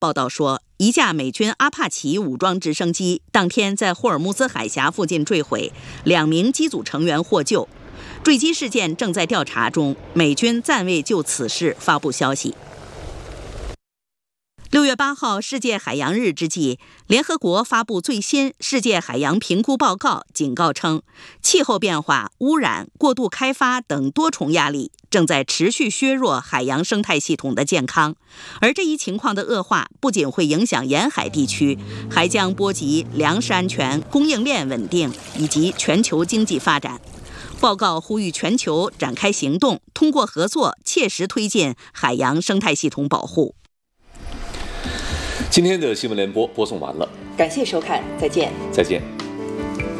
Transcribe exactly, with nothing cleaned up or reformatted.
报道说，一架美军阿帕奇武装直升机当天在霍尔木兹海峡附近坠毁，两名机组成员获救。坠机事件正在调查中，美军暂未就此事发布消息。六月八号世界海洋日之际，联合国发布最新世界海洋评估报告，警告称，气候变化、污染、过度开发等多重压力正在持续削弱海洋生态系统的健康。而这一情况的恶化，不仅会影响沿海地区，还将波及粮食安全、供应链稳定以及全球经济发展。报告呼吁全球展开行动，通过合作切实推进海洋生态系统保护。 今天的新闻联播播送完了， 感谢收看，再见。 再见。